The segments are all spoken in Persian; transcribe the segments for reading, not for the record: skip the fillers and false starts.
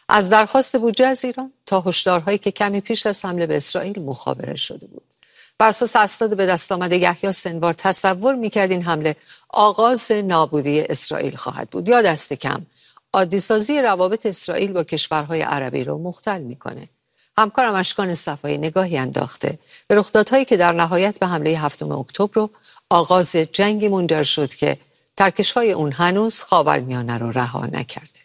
از درخواست بودجه از ایران تا هشدارهایی که کمی پیش از حمله به اسرائیل مخابره شده بود. بر اساس اسناد به دست آمده یحیی سنوار تصور می‌کرد این حمله آغاز نابودی اسرائیل خواهد بود یا دست کم عادی‌سازی روابط اسرائیل با کشورهای عربی رو مختل می‌کنه. همکارم اشکان صفایی نگاهی انداخته به رخدادهایی که در نهایت به حمله 7 اکتبر رو آغاز جنگی منجر شد که ترکش‌های اون هنوز خاورمیانه رو رها نکرده.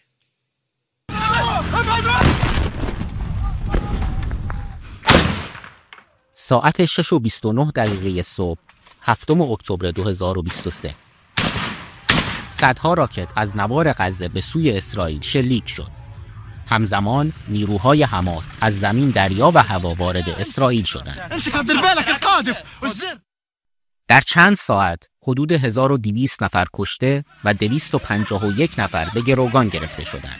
ساعت 6:29 صبح 7 اکتبر 2023 صدها راکت از نوار غزه به سوی اسرائیل شلیک شد. همزمان نیروهای حماس از زمین، دریا و هوا وارد اسرائیل شدند. در چند ساعت حدود 1200 نفر کشته و 251 نفر به گروگان گرفته شدند.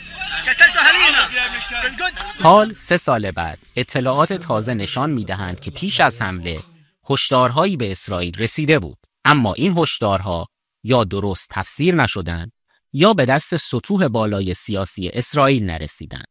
حال 3 سال بعد اطلاعات تازه نشان می‌دهند که پیش از حمله هشدارهایی به اسرائیل رسیده بود، اما این هشدارها یا درست تفسیر نشدند یا به دست سطوح بالای سیاسی اسرائیل نرسیدند.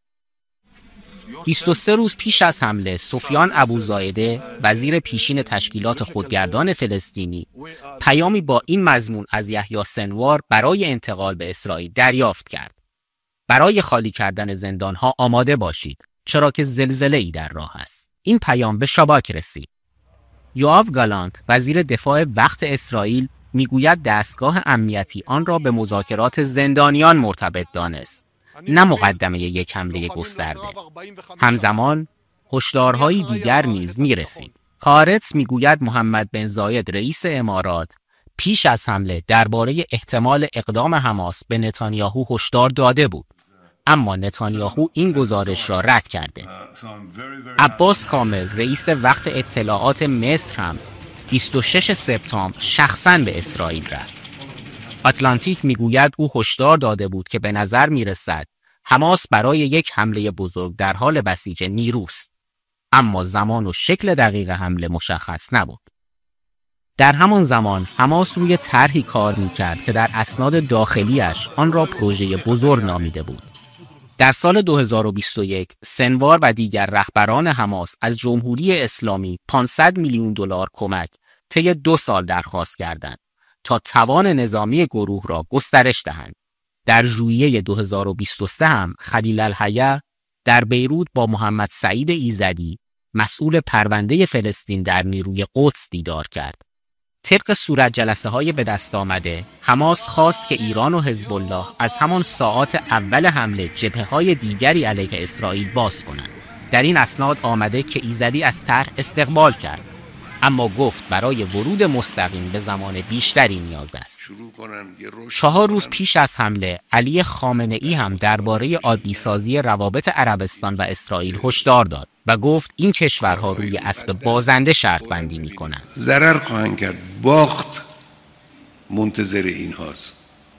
23 روز پیش از حمله سفیان ابوزایده وزیر پیشین تشکیلات خودگردان فلسطینی پیامی با این مضمون از یحیی سنوار برای انتقال به اسرائیل دریافت کرد: برای خالی کردن زندانها آماده باشید، چرا که زلزله‌ای در راه است. این پیام به شاباک رسید. یوآو گالانت وزیر دفاع وقت اسرائیل میگوید دستگاه امنیتی آن را به مذاکرات زندانیان مرتبط دانست، نه مقدمه یک حمله گسترده. همزمان هشدارهای دیگر نیز میرسید. هارتز میگوید محمد بن زاید رئیس امارات پیش از حمله درباره احتمال اقدام حماس به نتانیاهو هشدار داده بود، اما نتانیاهو این گزارش را رد کرده. عباس کامل رئیس وقت اطلاعات مصر هم 26 سپتامبر شخصاً به اسرائیل رفت. آتلانتیک میگوید او هشدار داده بود که به نظر میرسد حماس برای یک حمله بزرگ در حال بسیج نیروست، اما زمان و شکل دقیق حمله مشخص نبود. در همان زمان حماس روی طرحی کار میکرد که در اسناد داخلیش آن را پروژه بزرگ نامیده بود. در سال 2021 سنوار و دیگر رهبران حماس از جمهوری اسلامی 500 میلیون دلار کمک طی 2 سال درخواست کردند تا توان نظامی گروه را گسترش دهند. در ژوئیه 2023 هم خلیل الحیه در بیروت با محمد سعید ایزدی مسئول پرونده فلسطین در نیروی قدس دیدار کرد. طبق صورت جلسه‌های به دست آمده، حماس خواست که ایران و حزب الله از همان ساعات اول حمله جبهه‌های دیگری علیه اسرائیل باز کنند. در این اسناد آمده که ایزدی از طرح استقبال کرد، اما گفت برای ورود مستقیم به زمان بیشتری نیاز است. 4 روز پیش از حمله علی خامنه‌ای هم درباره عادی‌سازی روابط عربستان و اسرائیل هشدار داد و گفت این کشورها روی اسب بازنده شرط بندی می‌کنند. ضرر خواهند کرد، باخت منتظر این هاست.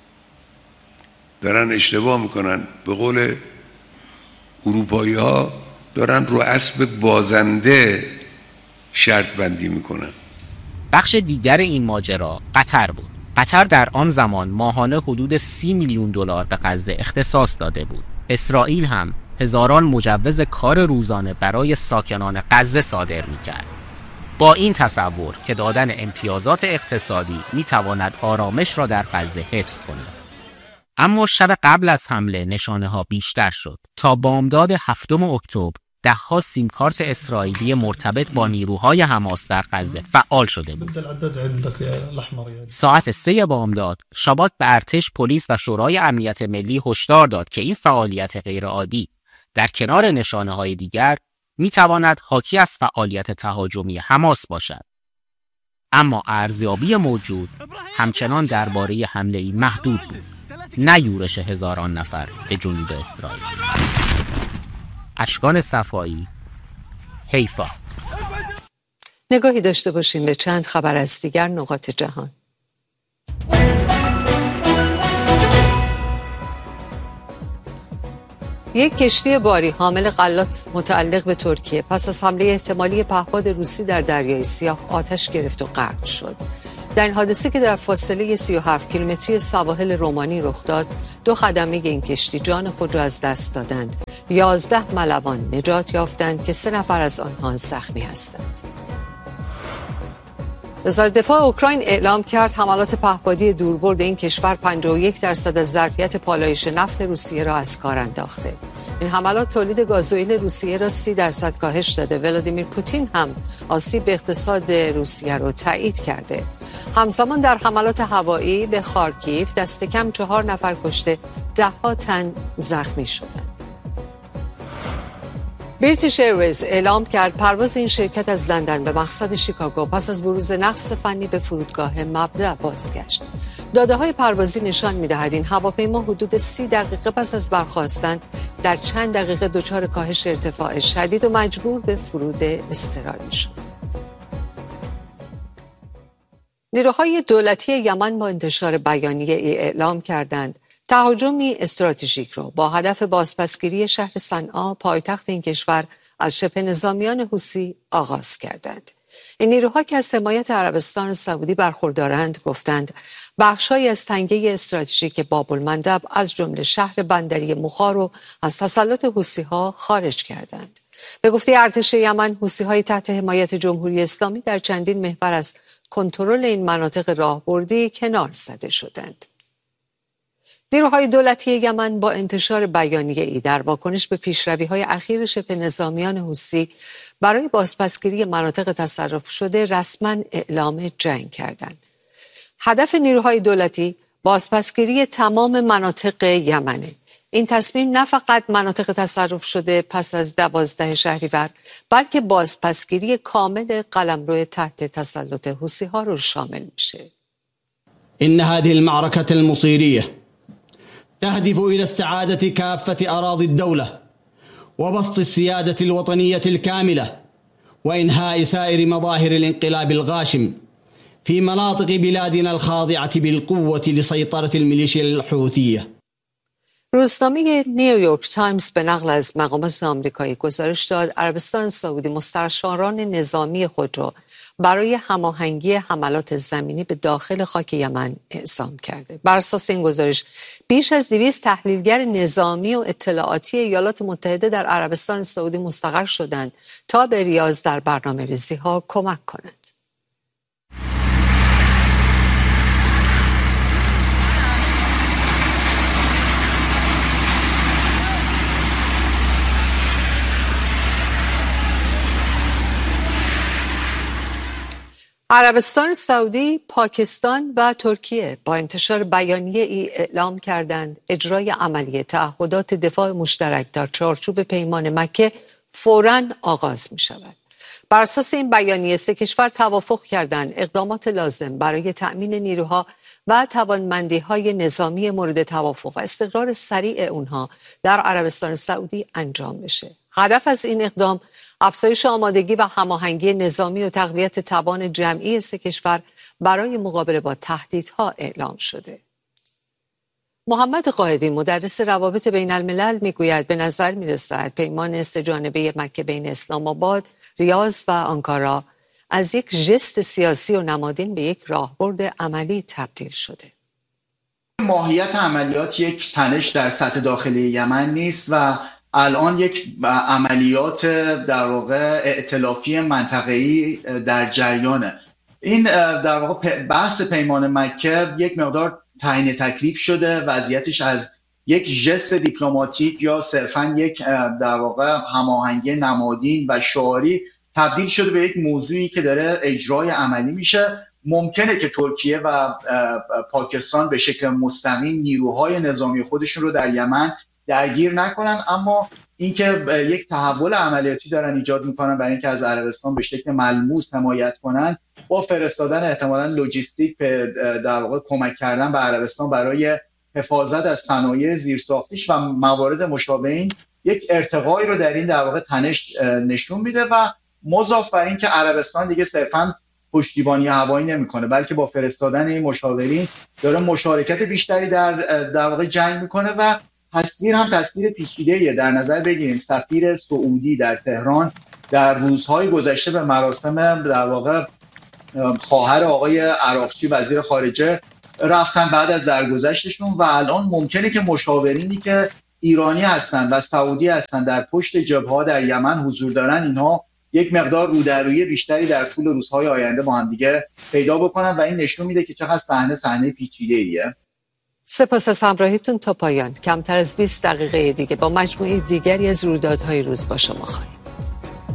دارن اشتباه میکنن. به قول اروپایی‌ها دارن رو اسب بازنده شرط بندی میکنن. بخش دیگر این ماجرا قطر بود. قطر در آن زمان ماهانه حدود 30 میلیون دلار به غزه اختصاص داده بود. اسرائیل هم هزاران مجوز کار روزانه برای ساکنان غزه صادر میکرد، با این تصور که دادن امتیازات اقتصادی میتواند آرامش را در غزه حفظ کند. اما شب قبل از حمله نشانه ها بیشتر شد. تا بامداد 7 اکتبر ده‌ها سیم کارت اسرائیلی مرتبط با نیروهای حماس در غزه فعال شده بود. ساعت 3 بامداد شاباک به ارتش، پلیس و شورای امنیت ملی هشدار داد که این فعالیت غیرعادی در کنار نشانه‌های دیگر می‌تواند حاکی از فعالیت تهاجمی حماس باشد. اما ارزیابی موجود همچنان درباره حمله‌ای محدود بود، نه یورش هزاران نفر به جنوب اسرائیل. اشکان صفایی، حیفا. نگاهی داشته باشیم به چند خبر از دیگر نقاط جهان. یک کشتی باری حامل غلات متعلق به ترکیه پس از حمله احتمالی پهپاد روسی در دریای سیاه آتش گرفت و غرق شد. در این حادثه که در فاصله 37 کیلومتری سواحل رومانی رخ داد، 2 خدمه این کشتی جان خود را از دست دادند 11 ملوان نجات یافتند که 3 نفر از آنها زخمی هستند. وزارت دفاع اوکراین اعلام کرد حملات پهپادی دوربرد این کشور 51% از ظرفیت پالایش نفت روسیه را از کار انداخته. این حملات تولید گازوئیل روسیه را 30% کاهش داده. ولادیمیر پوتین هم آسیب به اقتصاد روسیه را تایید کرده. همزمان در حملات هوایی به خارکیف دست کم 4 نفر کشته، 10 تن زخمی شدند. بریتیش ایرویز اعلام کرد پرواز این شرکت از لندن به مقصد شیکاگو پس از بروز نقص فنی به فرودگاه مبدأ بازگشت. داده‌های پروازی نشان می‌دهد این هواپیما حدود 30 دقیقه پس از برخاستن در چند دقیقه دچار کاهش ارتفاع شدید و مجبور به فرود اضطراری شد. نیروهای دولتی یمن با انتشار بیانیه ای اعلام کردند تهاجمی استراتژیک را با هدف بازپسگیری شهر صنعا پایتخت این کشور از شبه نظامیان حوثی آغاز کردند. این نیروها که از حمایت عربستان سعودی برخوردارند گفتند بخش‌هایی از تنگه استراتژیک باب المندب از جمله شهر بندری مخا را از تسلط حوثی‌ها خارج کردند. به گفته ارتش یمن، حوثی‌های تحت حمایت جمهوری اسلامی در چندین محور از کنترل این مناطق راهبردی کنار زده شدند. نیروهای دولتی یمن با انتشار بیانیه‌ای در واکنش به پیشروی‌های اخیر شبه نظامیان حوثی برای بازپسگیری مناطق تصرف شده رسما اعلام جنگ کردند. هدف نیروهای دولتی بازپسگیری تمام مناطق یمنه. این تصمیم نه فقط مناطق تصرف شده پس از 12 شهریور، بلکه بازپسگیری کامل قلمرو تحت تسلط حوثی‌ها رو شامل میشه. إن هذه المعركة المصيرية تهدف إلى استعادة كافة أراضي الدولة وبسط السيادة الوطنية الكاملة وإنهاء سائر مظاهر الانقلاب الغاشم في مناطق بلادنا الخاضعة بالقوة لسيطرة الميليشيا الحوثية. روزنامه نیویورک تایمز به نقل از مقامات آمریکایی گزارش داد عربستان سعودی مستشاران نظامی خود را برای هماهنگی حملات زمینی به داخل خاک یمن اعزام کرده. بر اساس این گزارش بیش از 200 تحلیلگر نظامی و اطلاعاتی ایالات متحده در عربستان سعودی مستقر شدند تا به ریاض در برنامه‌ریزی‌ها کمک کنند. عربستان سعودی، پاکستان و ترکیه با انتشار بیانیه ای اعلام کردند اجرای عملی تعهدات دفاع مشترک در چارچوب پیمان مکه فوراً آغاز می شود. بر اساس این بیانیه 3 کشور توافق کردند اقدامات لازم برای تأمین نیروها و توانمندی‌های نظامی مورد توافق و استقرار سریع اونها در عربستان سعودی انجام بشه. هدف از این اقدام افزایش آمادگی و هماهنگی نظامی و تقویت توان جمعی 3 کشور برای مقابله با تهدیدها اعلام شده. محمد قائدی مدرس روابط بین الملل میگوید به نظر میرسد پیمان 3 جانبه مکه بین اسلام آباد، ریاض و آنکارا از یک ژست سیاسی و نمادین به یک راهبرد عملی تبدیل شده. ماهیت عملیات یک تنش در سطح داخلی یمن نیست و الان یک عملیات در واقع ائتلافی منطقه‌ای در جریانه. این در واقع بحث پیمان مکه یک مقدار تعیین تکلیف شده، وضعیتش از یک ژست دیپلماتیک یا صرفاً یک در واقع هماهنگی نمادین و شعاری تبدیل شده به یک موضوعی که داره اجرای عملی میشه. ممکنه که ترکیه و پاکستان به شکل مستقیم نیروهای نظامی خودشون رو در یمن درگیر نکنن، اما اینکه یک تحول عملیاتی دارن ایجاد میکنن برای اینکه از عربستان به شکل ملموس حمایت کنن با فرستادن احتمالاً لوجستیک در واقع کمک کردن به عربستان برای حفاظت از صنایع زیرساختیش و موارد مشابه این یک ارتقایی رو در این در واقع تنش نشون میده و مضاف بر این که عربستان دیگه صرفاً پشتیبانی هوایی نمیکنه بلکه با فرستادن این مشاورین داره مشارکت بیشتری در واقع جنگ میکنه و تصویر هم تصویر پیچیده‌ایه. در نظر بگیریم سفیر سعودی در تهران در روزهای گذشته به مراسم در واقع خواهر آقای عراقچی وزیر خارجه رفتن بعد از درگذشتشون و الان ممکنه که مشاورینی که ایرانی هستن و سعودی هستن در پشت جبهه‌ها در یمن حضور دارن، اینها یک مقدار رودرویی بیشتری در طول روزهای آینده با هم دیگه پیدا بکنن و این نشون میده که چقدر صحنه پیچیده‌ایه. سپاس از همراهیتون تا پایان. کمتر از 20 دقیقه دیگه با مجموعه دیگری از رویدادهای روز با شما خواهیم.